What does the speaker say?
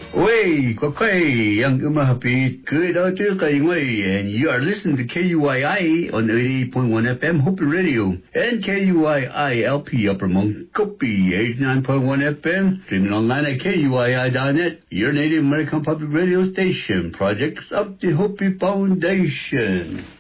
Way, Kwakway, young Umahapi, good out and you are listening to KUII on 88.1 FM Hopi Radio and KUII-LP Upper Montgomery 89.1 FM, streaming online at KUII.net, your Native American Public Radio station, projects of the Hopi Foundation.